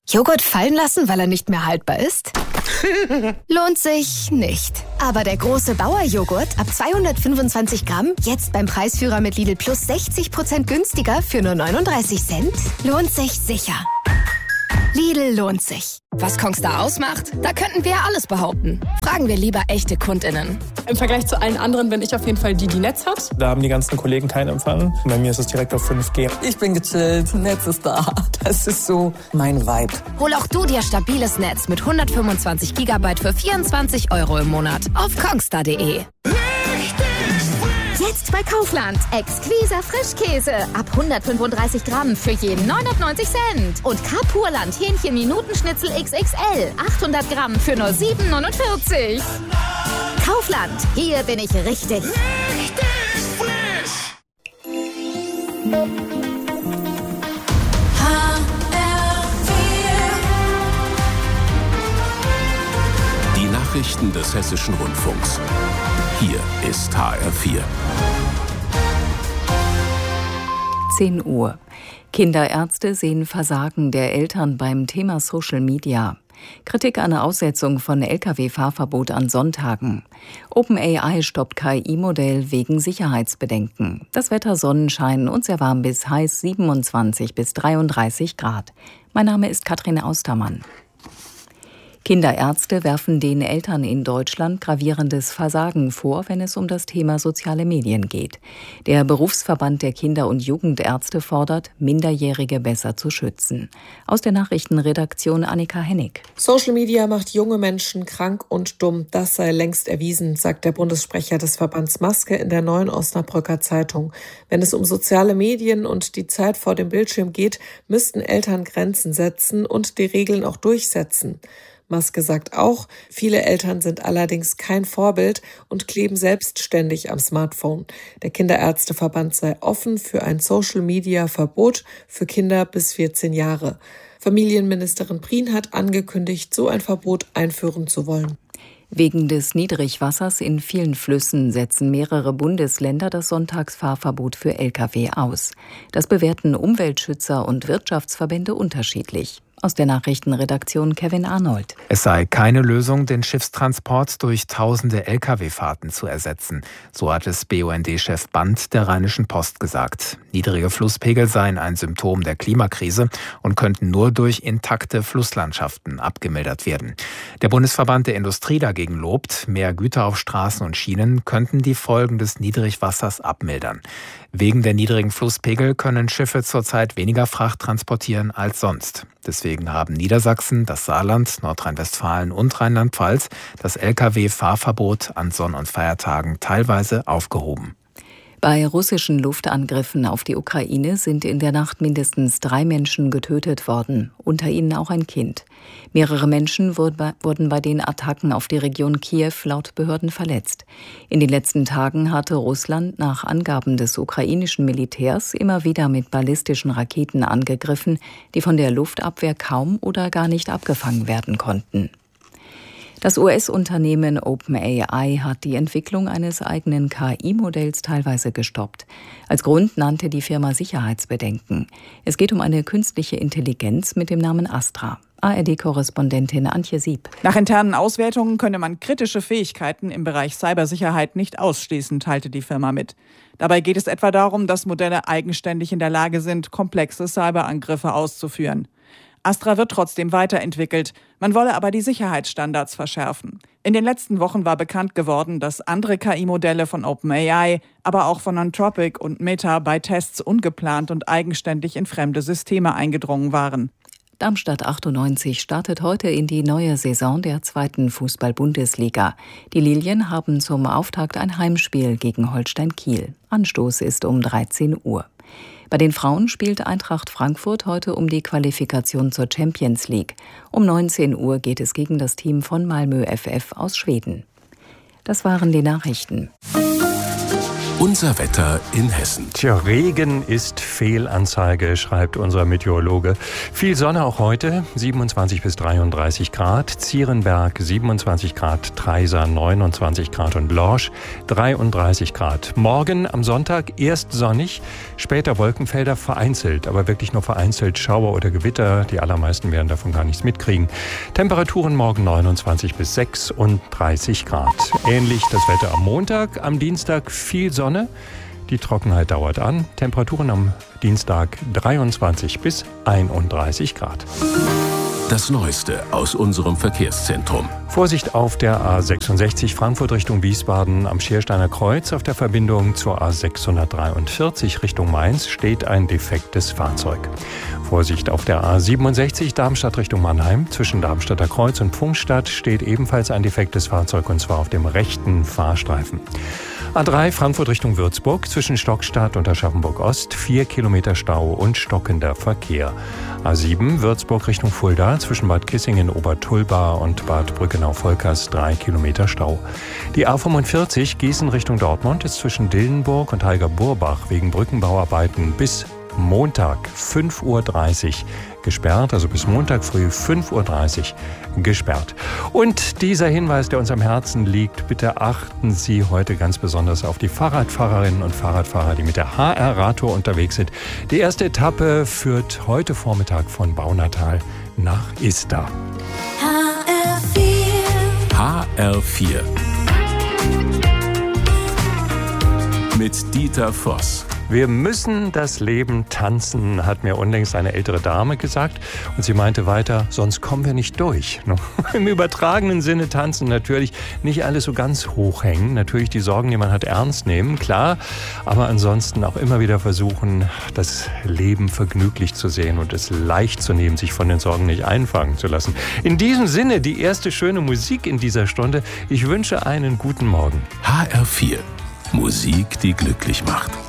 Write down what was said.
Joghurt fallen lassen, weil er nicht mehr haltbar ist? Lohnt sich nicht. Aber der große Bauer-Joghurt ab 225 Gramm, jetzt beim Preisführer mit Lidl Plus 60% günstiger für nur 39 Cent, lohnt sich sicher. Lidl lohnt sich. Was Kongstar ausmacht? Da könnten wir ja alles behaupten. Fragen wir lieber echte KundInnen. Im Vergleich zu allen anderen bin ich auf jeden Fall die Netz hat. Da haben die ganzen Kollegen keinen Empfang. Bei mir ist es direkt auf 5G. Ich bin gechillt, Netz ist da. Das ist so mein Vibe. Hol auch du dir stabiles Netz mit 125 GB für 24 € im Monat auf kongstar.de. Jetzt bei Kaufland. Exquiser Frischkäse. Ab 135 Gramm für jeden 99 Cent. Und Kapurland Hähnchen-Minutenschnitzel XXL. 800 Gramm für nur 7,49. Kaufland. Hier bin ich richtig. Richtig frisch. Die Nachrichten des Hessischen Rundfunks. Hier ist HR4. 10 Uhr. Kinderärzte sehen Versagen der Eltern beim Thema Social Media. Kritik an der Aussetzung von Lkw-Fahrverbot an Sonntagen. OpenAI stoppt KI-Modell wegen Sicherheitsbedenken. Das Wetter Sonnenschein und sehr warm bis heiß 27 bis 33 Grad. Mein Name ist Katrin Austermann. Kinderärzte werfen den Eltern in Deutschland gravierendes Versagen vor, wenn es um das Thema soziale Medien geht. Der Berufsverband der Kinder- und Jugendärzte fordert, Minderjährige besser zu schützen. Aus der Nachrichtenredaktion Annika Hennig. Social Media macht junge Menschen krank und dumm. Das sei längst erwiesen, sagt der Bundessprecher des Verbands Maske in der Neuen Osnabrücker Zeitung. Wenn es um soziale Medien und die Zeit vor dem Bildschirm geht, müssten Eltern Grenzen setzen und die Regeln auch durchsetzen. Maske sagt auch, viele Eltern sind allerdings kein Vorbild und kleben selbstständig am Smartphone. Der Kinderärzteverband sei offen für ein Social-Media-Verbot für Kinder bis 14 Jahre. Familienministerin Prien hat angekündigt, so ein Verbot einführen zu wollen. Wegen des Niedrigwassers in vielen Flüssen setzen mehrere Bundesländer das Sonntagsfahrverbot für Lkw aus. Das bewerten Umweltschützer und Wirtschaftsverbände unterschiedlich. Aus der Nachrichtenredaktion Kevin Arnold. Es sei keine Lösung, den Schiffstransport durch tausende Lkw-Fahrten zu ersetzen. So hat es BUND-Chef Band der Rheinischen Post gesagt. Niedrige Flusspegel seien ein Symptom der Klimakrise und könnten nur durch intakte Flusslandschaften abgemildert werden. Der Bundesverband der Industrie dagegen lobt, mehr Güter auf Straßen und Schienen könnten die Folgen des Niedrigwassers abmildern. Wegen der niedrigen Flusspegel können Schiffe zurzeit weniger Fracht transportieren als sonst. Deswegen haben Niedersachsen, das Saarland, Nordrhein-Westfalen und Rheinland-Pfalz das Lkw-Fahrverbot an Sonn- und Feiertagen teilweise aufgehoben. Bei russischen Luftangriffen auf die Ukraine sind in der Nacht mindestens 3 Menschen getötet worden, unter ihnen auch ein Kind. Mehrere Menschen wurden bei den Attacken auf die Region Kiew laut Behörden verletzt. In den letzten Tagen hatte Russland nach Angaben des ukrainischen Militärs immer wieder mit ballistischen Raketen angegriffen, die von der Luftabwehr kaum oder gar nicht abgefangen werden konnten. Das US-Unternehmen OpenAI hat die Entwicklung eines eigenen KI-Modells teilweise gestoppt. Als Grund nannte die Firma Sicherheitsbedenken. Es geht um eine künstliche Intelligenz mit dem Namen Astra. ARD-Korrespondentin Antje Sieb. Nach internen Auswertungen könne man kritische Fähigkeiten im Bereich Cybersicherheit nicht ausschließen, teilte die Firma mit. Dabei geht es etwa darum, dass Modelle eigenständig in der Lage sind, komplexe Cyberangriffe auszuführen. Astra wird trotzdem weiterentwickelt. Man wolle aber die Sicherheitsstandards verschärfen. In den letzten Wochen war bekannt geworden, dass andere KI-Modelle von OpenAI, aber auch von Anthropic und Meta bei Tests ungeplant und eigenständig in fremde Systeme eingedrungen waren. Darmstadt 98 startet heute in die neue Saison der 2. Fußball-Bundesliga. Die Lilien haben zum Auftakt ein Heimspiel gegen Holstein Kiel. Anstoß ist um 13 Uhr. Bei den Frauen spielt Eintracht Frankfurt heute um die Qualifikation zur Champions League. Um 19 Uhr geht es gegen das Team von Malmö FF aus Schweden. Das waren die Nachrichten. Unser Wetter in Hessen. Tja, Regen ist Fehlanzeige, schreibt unser Meteorologe. Viel Sonne auch heute, 27 bis 33 Grad. Zierenberg 27 Grad, Treisa 29 Grad und Lorsch 33 Grad. Morgen am Sonntag erst sonnig, später Wolkenfelder vereinzelt, aber wirklich nur vereinzelt Schauer oder Gewitter. Die allermeisten werden davon gar nichts mitkriegen. Temperaturen morgen 29 bis 36 Grad. Ähnlich das Wetter am Montag, am Dienstag viel Sonne. Die Trockenheit dauert an. Temperaturen am Dienstag 23 bis 31 Grad. Das Neueste aus unserem Verkehrszentrum. Vorsicht auf der A66 Frankfurt Richtung Wiesbaden am Schiersteiner Kreuz. Auf der Verbindung zur A643 Richtung Mainz steht ein defektes Fahrzeug. Vorsicht auf der A67 Darmstadt Richtung Mannheim. Zwischen Darmstadter Kreuz und Pfungstadt steht ebenfalls ein defektes Fahrzeug, und zwar auf dem rechten Fahrstreifen. A3 Frankfurt Richtung Würzburg, zwischen Stockstadt und Aschaffenburg-Ost 4 Kilometer Stau und stockender Verkehr. A7 Würzburg Richtung Fulda, zwischen Bad Kissingen, Obertulba und Bad Brückenau-Volkers 3 Kilometer Stau. Die A45 Gießen Richtung Dortmund ist zwischen Dillenburg und Heiger-Burbach wegen Brückenbauarbeiten bis Montag 5.30 Uhr gesperrt, also bis Montag früh 5.30 Uhr gesperrt. Und dieser Hinweis, der uns am Herzen liegt, bitte achten Sie heute ganz besonders auf die Fahrradfahrerinnen und Fahrradfahrer, die mit der HR-Radtour unterwegs sind. Die erste Etappe führt heute Vormittag von Baunatal nach Isda. HR4 mit Dieter Voss. Wir müssen das Leben tanzen, hat mir unlängst eine ältere Dame gesagt. Und sie meinte weiter, sonst kommen wir nicht durch. Im übertragenen Sinne tanzen natürlich, nicht alles so ganz hochhängen. Natürlich die Sorgen, die man hat, ernst nehmen, klar. Aber ansonsten auch immer wieder versuchen, das Leben vergnüglich zu sehen und es leicht zu nehmen, sich von den Sorgen nicht einfangen zu lassen. In diesem Sinne, die erste schöne Musik in dieser Stunde. Ich wünsche einen guten Morgen. HR4. Musik, die glücklich macht.